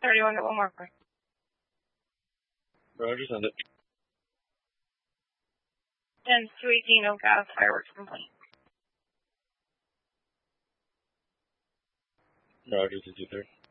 31 at one marker. Roger, send it. 10-218, no gas, fireworks complete. Roger, 223.